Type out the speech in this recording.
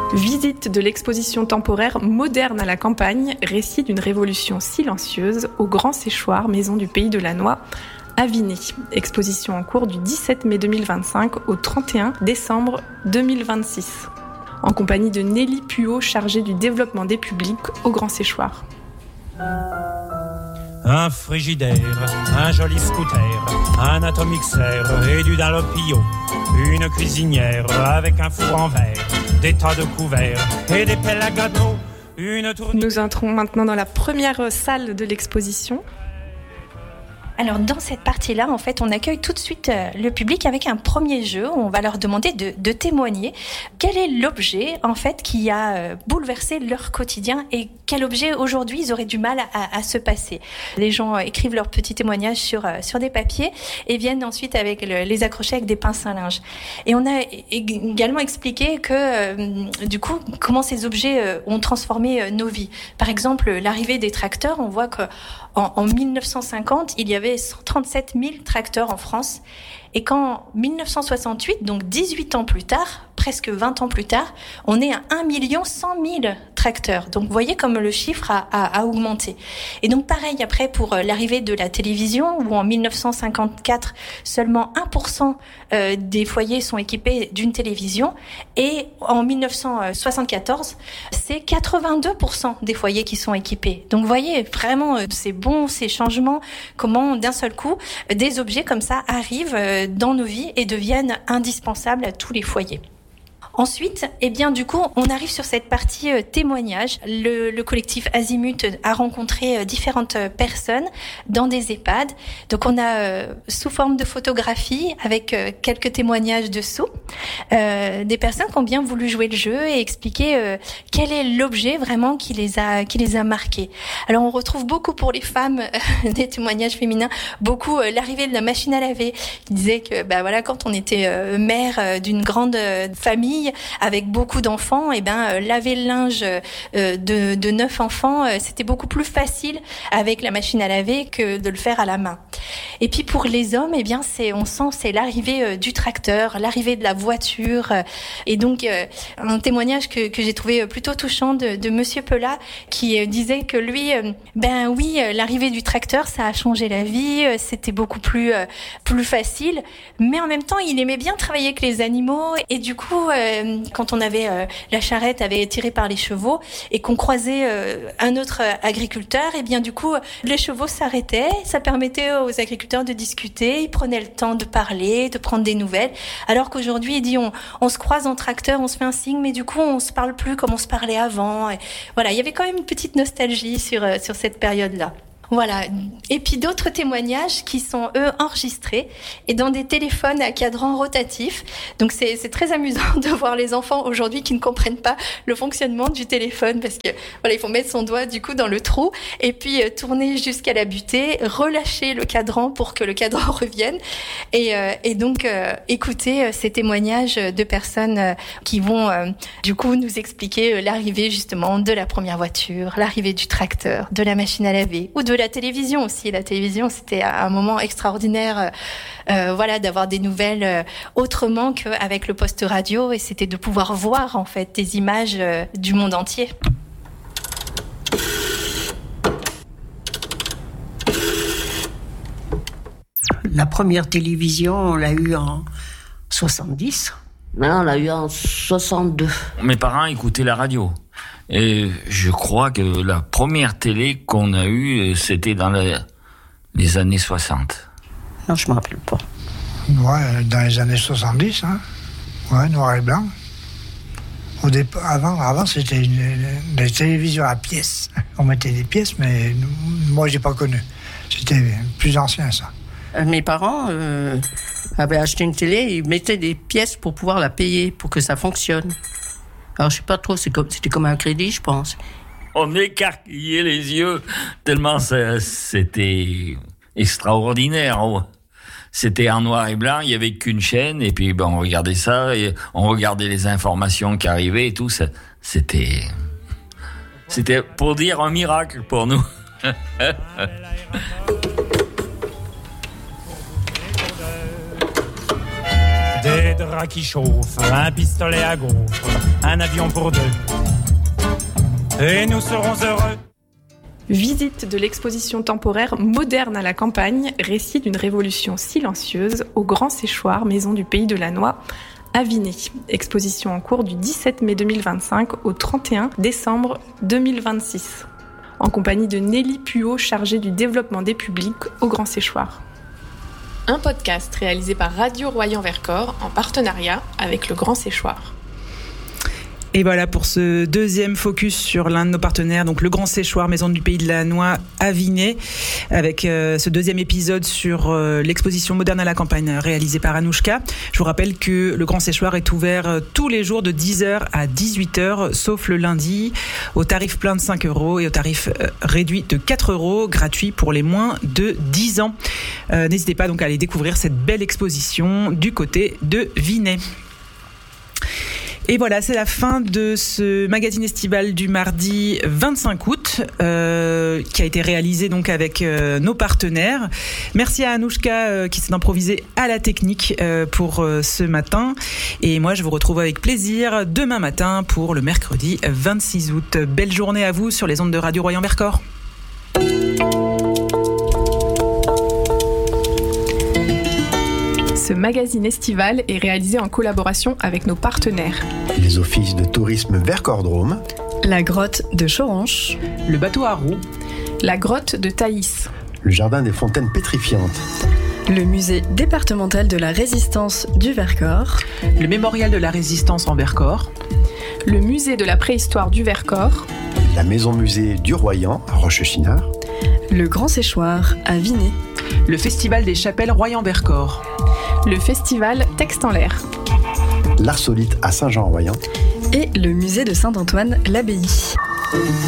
Visite de l'exposition temporaire Moderne à la campagne, récit d'une révolution silencieuse au Grand Séchoir, maison du Pays de la Noix, à Vigny. Exposition en cours du 17 mai 2025 au 31 décembre 2026. En compagnie de Nelly Puot, chargée du développement des publics au Grand Séchoir. Un frigidaire, un joli scooter, un atomixer et du Dunlopio, une cuisinière avec un four en verre, des tas de couverts et des pelles à gâteau, une tour... Nous entrons maintenant dans la première salle de l'exposition. Alors dans cette partie-là, en fait, on accueille tout de suite le public avec un premier jeu. On va leur demander de témoigner. Quel est l'objet, en fait, qui a bouleversé leur quotidien et quel objet, aujourd'hui, ils auraient du mal à se passer. Les gens écrivent leurs petits témoignages sur des papiers et viennent ensuite avec les accrocher avec des pinces à linge. Et on a également expliqué que, du coup, comment ces objets ont transformé nos vies. Par exemple, l'arrivée des tracteurs, on voit que en 1950, il y avait 137 000 tracteurs en France. Et qu'en 1968, donc 18 ans plus tard, presque 20 ans plus tard, on est à 1 100 000 tracteurs. Donc vous voyez comme le chiffre a augmenté. Et donc pareil après pour l'arrivée de la télévision, où en 1954, seulement 1% des foyers sont équipés d'une télévision. Et en 1974, c'est 82% des foyers qui sont équipés. Donc vous voyez vraiment c'est bon ces changements, comment d'un seul coup des objets comme ça arrivent dans nos vies et deviennent indispensables à tous les foyers. Ensuite, eh bien, du coup, on arrive sur cette partie témoignage. Le collectif Azimut a rencontré différentes personnes dans des EHPAD. Donc, on a sous forme de photographie avec quelques témoignages dessous, des personnes qui ont bien voulu jouer le jeu et expliquer quel est l'objet vraiment qui les a marqués. Alors, on retrouve beaucoup pour les femmes des témoignages féminins, beaucoup l'arrivée de la machine à laver, qui disait que, bah voilà, quand on était mère d'une grande famille avec beaucoup d'enfants, et laver le linge de 9 enfants, c'était beaucoup plus facile avec la machine à laver que de le faire à la main. Et puis pour les hommes, on sent c'est l'arrivée du tracteur, l'arrivée de la voiture, et donc un témoignage que j'ai trouvé plutôt touchant de Monsieur Pelat, qui disait que lui, l'arrivée du tracteur, ça a changé la vie, c'était beaucoup plus facile, mais en même temps, il aimait bien travailler avec les animaux, et du coup, quand on avait la charrette avait tirée par les chevaux et qu'on croisait un autre agriculteur, et bien du coup les chevaux s'arrêtaient, ça permettait aux agriculteurs de discuter, ils prenaient le temps de parler, de prendre des nouvelles, alors qu'aujourd'hui il dit on se croise en tracteur, on se fait un signe, mais du coup on se parle plus comme on se parlait avant. Et voilà, il y avait quand même une petite nostalgie sur cette période-là. Voilà. Et puis d'autres témoignages qui sont, eux, enregistrés et dans des téléphones à cadran rotatif. Donc c'est très amusant de voir les enfants aujourd'hui qui ne comprennent pas le fonctionnement du téléphone, parce que voilà, il faut mettre son doigt du coup dans le trou et puis tourner jusqu'à la butée, relâcher le cadran pour que le cadran revienne et donc écouter ces témoignages de personnes qui vont du coup nous expliquer l'arrivée justement de la première voiture, l'arrivée du tracteur, de la machine à laver ou de la télévision aussi. La télévision, c'était un moment extraordinaire, d'avoir des nouvelles autrement qu'avec le poste radio, et c'était de pouvoir voir en fait des images du monde entier. La première télévision, on l'a eue en 70. Non, on l'a eue en 62. Mes parents écoutaient la radio. Et je crois que la première télé qu'on a eue, c'était dans les années 60. Non, je ne me rappelle pas. Ouais, dans les années 70, hein. Ouais, noir et blanc. Avant, c'était des télévisions à pièces. On mettait des pièces, mais moi, je n'ai pas connu. C'était plus ancien, ça. Mes parents avaient acheté une télé, ils mettaient des pièces pour pouvoir la payer, pour que ça fonctionne. Alors, je sais pas trop, c'était comme un crédit, je pense. On écarquillait les yeux, tellement c'était extraordinaire. C'était en noir et blanc, il y avait qu'une chaîne, et puis on regardait ça, et on regardait les informations qui arrivaient et tout. C'était pour dire un miracle pour nous. Des draps qui chauffent, un pistolet à gaufres, un avion pour deux. Et nous serons heureux. Visite de l'exposition temporaire Moderne à la campagne, récit d'une révolution silencieuse au Grand Séchoir, maison du Pays de la Noix, à Vinay. Exposition en cours du 17 mai 2025 au 31 décembre 2026. En compagnie de Nelly Puot, chargée du développement des publics au Grand Séchoir. Un podcast réalisé par Radio Royan-Vercors en partenariat avec le Grand Séchoir. Et voilà pour ce deuxième focus sur l'un de nos partenaires, donc le Grand Séchoir, maison du Pays de la Noix à Vinay, avec ce deuxième épisode sur l'exposition Moderne à la campagne réalisée par Anouchka. Je vous rappelle que le Grand Séchoir est ouvert tous les jours de 10h à 18h, sauf le lundi, au tarif plein de 5 € et au tarif réduit de 4 €, gratuit pour les moins de 10 ans. N'hésitez pas donc à aller découvrir cette belle exposition du côté de Vinay. Et voilà, c'est la fin de ce magazine estival du mardi 25 août, qui a été réalisé donc avec nos partenaires. Merci à Anouchka qui s'est improvisée à la technique pour ce matin. Et moi, je vous retrouve avec plaisir demain matin pour le mercredi 26 août. Belle journée à vous sur les ondes de Radio Royan-Vercors. Ce magazine estival est réalisé en collaboration avec nos partenaires. Les offices de tourisme Vercors-Drôme, la grotte de Choranche, le bateau à roues, la grotte de Thaïs, le jardin des fontaines pétrifiantes, le musée départemental de la résistance du Vercors, le mémorial de la résistance en Vercors, le musée de la préhistoire du Vercors, la maison musée du Royan à Rochechinard, le Grand Séchoir à Vinay, le festival des chapelles Royan-Vercors, le festival Texte en l'air, l'Arsolite à Saint-Jean-en-Royan et le musée de Saint-Antoine-l'Abbaye.